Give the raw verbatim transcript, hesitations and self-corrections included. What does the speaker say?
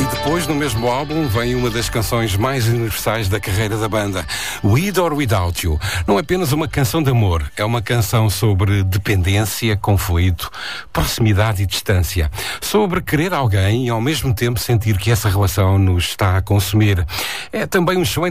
Depois, no mesmo álbum, vem uma das canções mais universais da carreira da banda, With or Without You. Não é apenas uma canção de amor, é uma canção sobre dependência, conflito, proximidade e distância. Sobre querer alguém e ao mesmo tempo sentir que essa relação nos está a consumir. É também um excelente